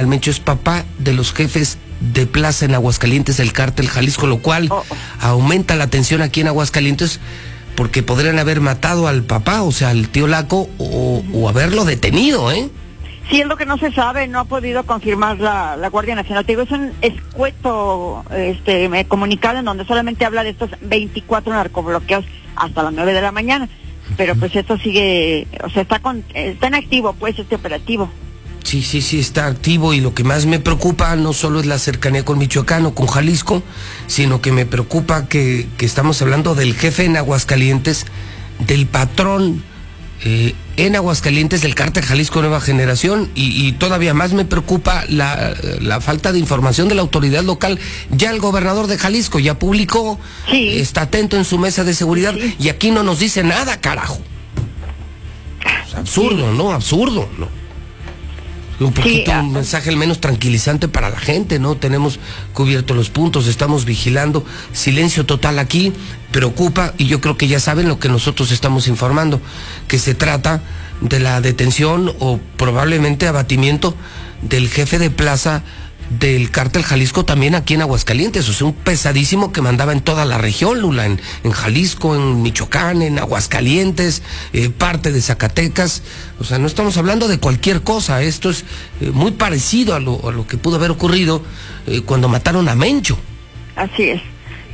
el Mencho es papá de los jefes de plaza en Aguascalientes del Cártel Jalisco, lo cual aumenta la tensión aquí en Aguascalientes, porque podrían haber matado al papá, o sea, al tío Laco, o haberlo detenido, ¿eh? Sí, es lo que no se sabe, no ha podido confirmar la Guardia Nacional. Te digo, es un escueto comunicado en donde solamente habla de estos 24 narcobloqueos hasta las 9 de la mañana. Pero pues esto sigue, o sea, está en activo, pues, este operativo. Sí, está activo, y lo que más me preocupa no solo es la cercanía con Michoacán o con Jalisco, sino que me preocupa que estamos hablando del jefe en Aguascalientes, del patrón en Aguascalientes del Cártel Jalisco Nueva Generación, y todavía más me preocupa la falta de información de la autoridad local. Ya el gobernador de Jalisco ya publicó, está atento en su mesa de seguridad, y aquí no nos dice nada, carajo. Es absurdo, ¿no? Absurdo, ¿no? Un poquito, un mensaje al menos tranquilizante para la gente, ¿no? Tenemos cubiertos los puntos, estamos vigilando, silencio total aquí, preocupa, y yo creo que ya saben lo que nosotros estamos informando, que se trata de la detención o probablemente abatimiento del jefe de plaza del Cártel Jalisco también aquí en Aguascalientes, o sea, un pesadísimo que mandaba en toda la región, Lula, en Jalisco, en Michoacán, en Aguascalientes, parte de Zacatecas. O sea, no estamos hablando de cualquier cosa, esto es muy parecido a lo que pudo haber ocurrido cuando mataron a Mencho. Así es.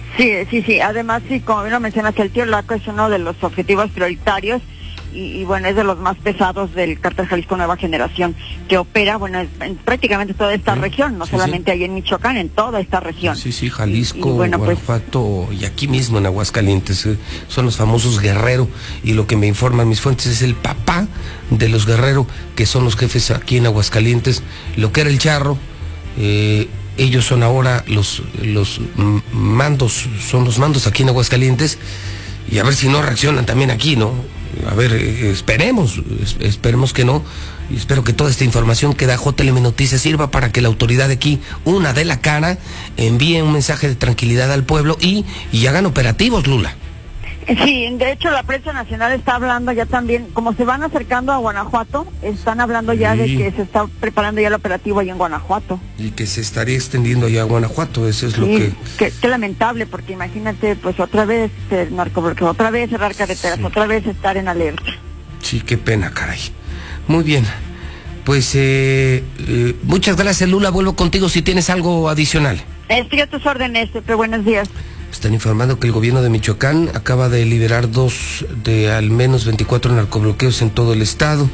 Sí, además, sí, como bien lo mencionas, el tío Laco es uno de los objetivos prioritarios, y bueno, es de los más pesados del Cártel Jalisco Nueva Generación, que opera, bueno, en prácticamente toda esta región, no solamente ahí en Michoacán, en toda esta región. Sí, Jalisco, bueno, Guanajuato, pues, y aquí mismo en Aguascalientes, son los famosos Guerrero, y lo que me informan mis fuentes es el papá de los Guerrero, que son los jefes aquí en Aguascalientes, lo que era el Charro. Ellos son ahora los mandos, son los mandos aquí en Aguascalientes, y a ver si no reaccionan también aquí, ¿no? A ver, esperemos que no, y espero que toda esta información que da JLM Noticias sirva para que la autoridad de aquí, una de la cara, envíe un mensaje de tranquilidad al pueblo y hagan operativos, Lula. Sí, de hecho la prensa nacional está hablando ya también, como se van acercando a Guanajuato, están hablando ya de que se está preparando ya el operativo ahí en Guanajuato. Y que se estaría extendiendo allá a Guanajuato, eso es lo que... Qué lamentable, porque imagínate, pues otra vez el narcobloqueo, otra vez cerrar carreteras, otra vez estar en alerta. Sí, qué pena, caray. Muy bien, pues muchas gracias, Lula, vuelvo contigo si tienes algo adicional. Estoy a tus órdenes, Pepe, buenos días. Están informando que el gobierno de Michoacán acaba de liberar 2 de al menos 24 narcobloqueos en todo el estado.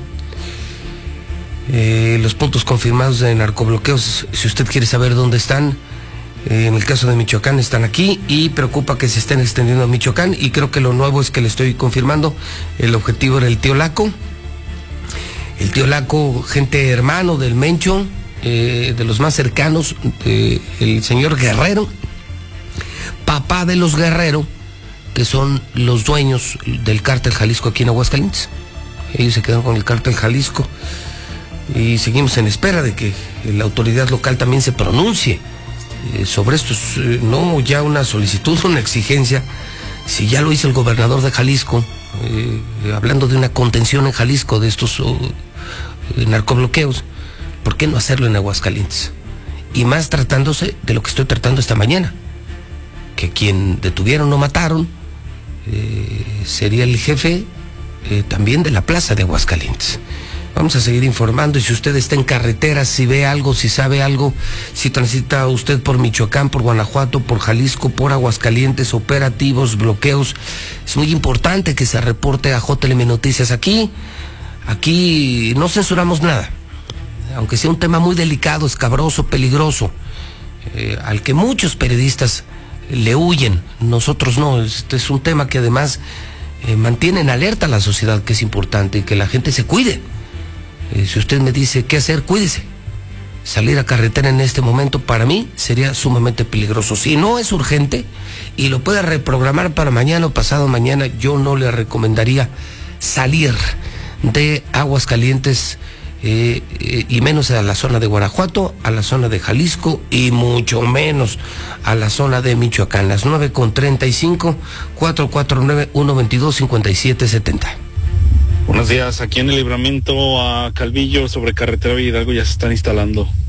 Los puntos confirmados de narcobloqueos, si usted quiere saber dónde están, en el caso de Michoacán están aquí, y preocupa que se estén extendiendo a Michoacán, y creo que lo nuevo es que le estoy confirmando, el objetivo era el tío Laco. El tío Laco, gente hermano del Mencho, de los más cercanos, el señor Guerrero, papá de los Guerrero, que son los dueños del Cártel Jalisco aquí en Aguascalientes. Ellos se quedan con el Cártel Jalisco, y seguimos en espera de que la autoridad local también se pronuncie sobre esto. No ya una solicitud, una exigencia, si ya lo hizo el gobernador de Jalisco, hablando de una contención en Jalisco de estos narcobloqueos, ¿por qué no hacerlo en Aguascalientes? Y más tratándose de lo que estoy tratando esta mañana, que quien detuvieron o mataron sería el jefe también de la plaza de Aguascalientes. Vamos a seguir informando, y si usted está en carretera, si ve algo, si sabe algo, si transita usted por Michoacán, por Guanajuato, por Jalisco, por Aguascalientes, operativos, bloqueos, es muy importante que se reporte a JLM Noticias. Aquí no censuramos nada, aunque sea un tema muy delicado, escabroso, peligroso, al que muchos periodistas le huyen. Nosotros no, este es un tema que además mantiene en alerta a la sociedad, que es importante, y que la gente se cuide. Si usted me dice qué hacer, cuídese. Salir a carretera en este momento para mí sería sumamente peligroso. Si no es urgente y lo puede reprogramar para mañana o pasado mañana, yo no le recomendaría salir de Aguascalientes, y menos a la zona de Guanajuato, a la zona de Jalisco, y mucho menos a la zona de Michoacán. Las 9:35, 449-122-5770. Buenos días, aquí en el Libramiento a Calvillo, sobre carretera Hidalgo, ya se están instalando.